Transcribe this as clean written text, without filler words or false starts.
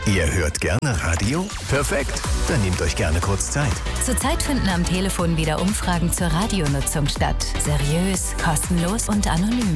Ihr hört gerne Radio? Perfekt, dann nehmt euch gerne kurz Zeit. Zurzeit finden am Telefon wieder Umfragen zur Radionutzung statt. Seriös, kostenlos und anonym.